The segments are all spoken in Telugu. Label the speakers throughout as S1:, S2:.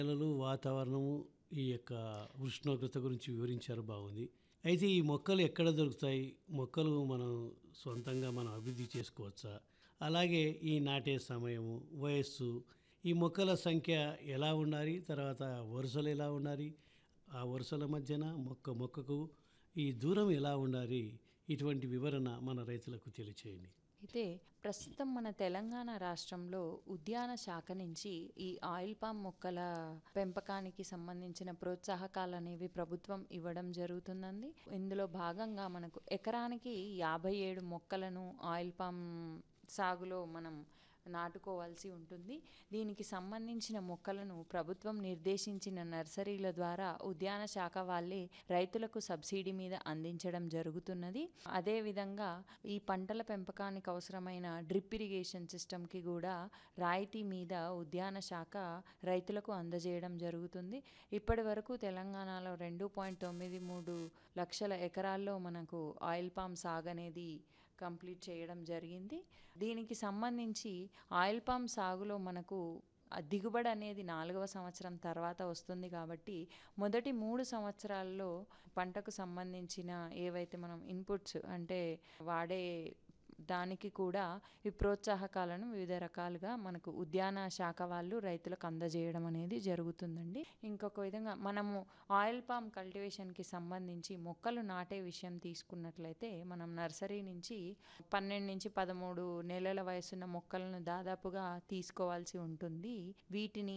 S1: నేలలు, వాతావరణము, ఈ యొక్క ఉష్ణోగ్రత గురించి వివరించారు బాగుంది. అయితే ఈ మొక్కలు ఎక్కడ దొరుకుతాయి? మొక్కలు మనం సొంతంగా మనం అభివృద్ధి చేసుకోవచ్చా? అలాగే ఈ నాటే సమయము, వయస్సు, ఈ మొక్కల సంఖ్య ఎలా ఉండాలి? తర్వాత వరుసలు ఎలా ఉండాలి? ఆ వరుసల మధ్యన మొక్కకు ఈ దూరం ఎలా ఉండాలి? ఇటువంటి వివరణ మన రైతులకు తెలియచేయండి.
S2: అయితే ప్రస్తుతం మన తెలంగాణ రాష్ట్రంలో ఉద్యాన శాఖ నుంచి ఈ ఆయిల్ పామ్ మొక్కల పెంపకానికి సంబంధించిన ప్రోత్సాహకాలు అనేవి ప్రభుత్వం ఇవ్వడం జరుగుతుందండి. ఇందులో భాగంగా మనకు ఎకరానికి 57 మొక్కలను ఆయిల్ పామ్ సాగులో మనం నాటుకోవాల్సి ఉంటుంది. దీనికి సంబంధించిన మొక్కలను ప్రభుత్వం నిర్దేశించిన నర్సరీల ద్వారా ఉద్యాన శాఖ వాళ్ళే రైతులకు సబ్సిడీ మీద అందించడం జరుగుతున్నది. అదేవిధంగా ఈ పంటల పెంపకానికి అవసరమైన డ్రిప్ ఇరిగేషన్ సిస్టమ్కి కూడా రాయితీ మీద ఉద్యాన శాఖ రైతులకు అందజేయడం జరుగుతుంది. ఇప్పటి వరకు తెలంగాణలో 2.93 లక్షల ఎకరాల్లో మనకు ఆయిల్ పామ్ సాగు అనేది కంప్లీట్ చేయడం జరిగింది. దీనికి సంబంధించి ఆయిల్ పామ్ సాగులో మనకు దిగుబడి అనేది 4వ సంవత్సరం తర్వాత వస్తుంది కాబట్టి మొదటి 3 సంవత్సరాల్లో పంటకు సంబంధించిన ఏవైతే మనం ఇన్పుట్స్ అంటే వాడే దానికి కూడా ఈ ప్రోత్సాహకాలను వివిధ రకాలుగా మనకు ఉద్యాన శాఖ వాళ్ళు రైతులకు అందజేయడం అనేది జరుగుతుందండి. ఇంకొక విధంగా మనము ఆయిల్ పామ్ కల్టివేషన్కి సంబంధించి మొక్కలు నాటే విషయం తీసుకున్నట్లయితే మనం నర్సరీ నుంచి 12 నుంచి 13 నెలల వయసున్న మొక్కలను దాదాపుగా తీసుకోవాల్సి ఉంటుంది. వీటిని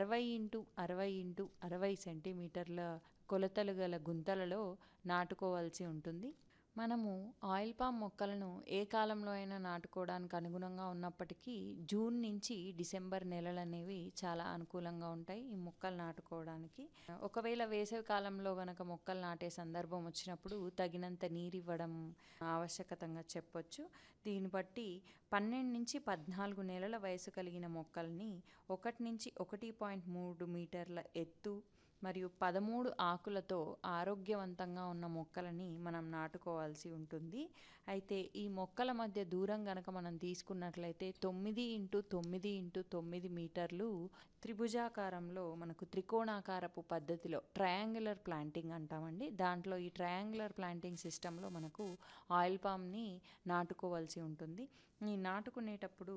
S2: 60x60x60 సెంటీమీటర్ల కొలతలు గల గుంతలలో నాటుకోవాల్సి ఉంటుంది. మనము ఆయిల్ పామ్ మొక్కలను ఏ కాలంలో అయినా నాటుకోవడానికి అనుగుణంగా ఉన్నప్పటికీ జూన్ నుంచి డిసెంబర్ నెలలు అనేవి చాలా అనుకూలంగా ఉంటాయి ఈ మొక్కలు నాటుకోవడానికి. ఒకవేళ వేసవి కాలంలో గనక మొక్కలు నాటే సందర్భం వచ్చినప్పుడు తగినంత నీరు ఇవ్వడం ఆవశ్యకతంగా చెప్పొచ్చు. దీన్ని బట్టి 12 నుంచి 14 నెలల వయసు కలిగిన మొక్కల్ని 1 నుంచి 1.3 మీటర్ల ఎత్తు మరియు 13 ఆకులతో ఆరోగ్యవంతంగా ఉన్న మొక్కలని మనం నాటుకోవాల్సి ఉంటుంది. అయితే ఈ మొక్కల మధ్య దూరం గనక మనం తీసుకున్నట్లయితే 9x9x9 మీటర్లు త్రిభుజాకారంలో మనకు త్రికోణాకారపు పద్ధతిలో ట్రయాంగులర్ ప్లాంటింగ్ అంటామండి. దాంట్లో ఈ ట్రయాంగులర్ ప్లాంటింగ్ సిస్టంలో మనకు ఆయిల్ పామ్ని నాటుకోవాల్సి ఉంటుంది. ఈ నాటుకునేటప్పుడు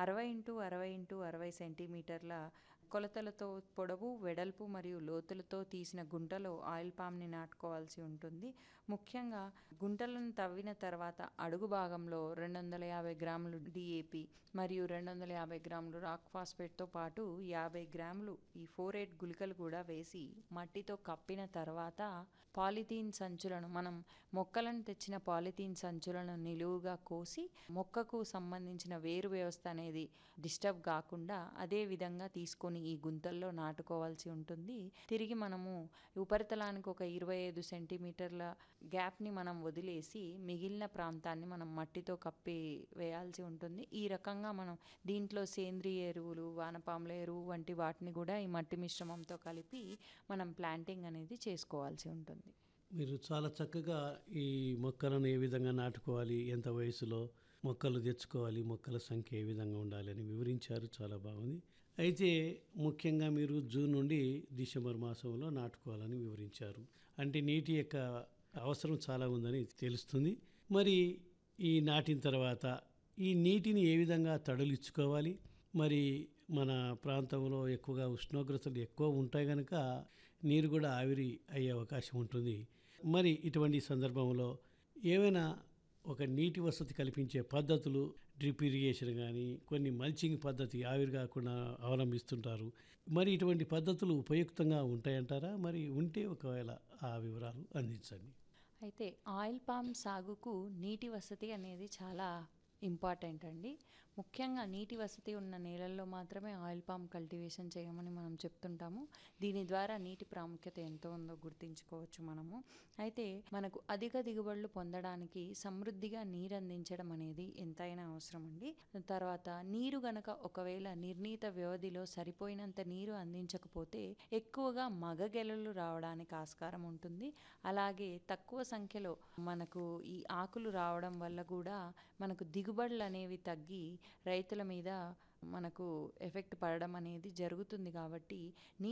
S2: 60x60x60 సెంటీమీటర్ల కొలతలతో పొడవు, వెడల్పు మరియు లోతులతో తీసిన గుంటలో ఆయిల్ పామ్ని నాటుకోవాల్సి ఉంటుంది. ముఖ్యంగా గుంటలను తవ్విన తర్వాత అడుగు భాగంలో 250 గ్రాములు DAP మరియు 250 గ్రాములు రాక్ ఫాస్ఫేట్తో పాటు 50 గ్రాములు ఈ 4-8 గుళికలు కూడా వేసి మట్టితో కప్పిన తర్వాత పాలిథీన్ సంచులను మనం మొక్కలను తెచ్చిన పాలిథీన్ సంచులను నిలువుగా కోసి మొక్కకు సంబంధించిన వేరు వ్యవస్థ అనేది డిస్టర్బ్ కాకుండా అదే విధంగా తీసుకొని ఈ గుంతల్లో నాటుకోవాల్సి ఉంటుంది. తిరిగి మనము ఉపరితలానికి ఒక 25 సెంటీమీటర్ల గ్యాప్ని మనం వదిలేసి మిగిలిన ప్రాంతాన్ని మనం మట్టితో కప్పి వేయాల్సి ఉంటుంది. ఈ రకంగా మనం దీంట్లో సేంద్రియ ఎరువులు, వానపాముల ఎరువు వంటి వాటిని కూడా ఈ మట్టి మిశ్రమంతో కలిపి మనం ప్లాంటింగ్ అనేది చేసుకోవాల్సి ఉంటుంది.
S1: మీరు చాలా చక్కగా ఈ మొక్కలను ఏ విధంగా నాటుకోవాలి, ఎంత వయసులో మొక్కలు తెచ్చుకోవాలి, మొక్కల సంఖ్య ఏ విధంగా ఉండాలి అని వివరించారు. చాలా బాగుంది. అయితే ముఖ్యంగా మీరు జూన్ నుండి డిసెంబర్ మాసంలో నాటుకోవాలని వివరించారు. అంటే నీటి యొక్క అవసరం చాలా ఉందని తెలుస్తుంది. మరి ఈ నాటిన తర్వాత ఈ నీటిని ఏ విధంగా తడులిచ్చుకోవాలి? మరి మన ప్రాంతంలో ఎక్కువగా ఉష్ణోగ్రతలు ఎక్కువ ఉంటాయి కనుక నీరు కూడా ఆవిరి అయ్యే అవకాశం ఉంటుంది. మరి ఇటువంటి సందర్భంలో ఏవైనా ఒక నీటి వసతి కల్పించే పద్ధతులు, డ్రిప్ ఇరిగేషన్ కానీ కొన్ని మల్చింగ్ పద్ధతి ఆవిరి కాకుండా అవలంబిస్తుంటారు. మరి ఇటువంటి పద్ధతులు ఉపయుక్తంగా ఉంటాయంటారా? మరి ఉంటే ఒకవేళ ఆ వివరాలు అందించండి.
S2: అయితే ఆయిల్ పామ్ సాగుకు నీటి వసతి అనేది చాలా ఇంపార్టెంట్ అండి. ముఖ్యంగా నీటి వసతి ఉన్న నేలల్లో మాత్రమే ఆయిల్ పామ్ కల్టివేషన్ చేయమని మనం చెప్తుంటాము. దీని ద్వారా నీటి ప్రాముఖ్యత ఎంతో ఉందో గుర్తించుకోవచ్చు మనము. అయితే మనకు అధిక దిగుబడులు పొందడానికి సమృద్ధిగా నీరు అందించడం అనేది ఎంతైనా అవసరం అండి. తర్వాత నీరు గనక ఒకవేళ నిర్ణీత వ్యవధిలో సరిపోయినంత నీరు అందించకపోతే ఎక్కువగా మగగెలలు రావడానికి ఆస్కారం ఉంటుంది. అలాగే తక్కువ సంఖ్యలో మనకు ఈ ఆకులు రావడం వల్ల కూడా మనకు దిగుబడులు అనేవి తగ్గి రైతుల మీద మనకు ఎఫెక్ట్ పడడం అనేది జరుగుతుంది. కాబట్టి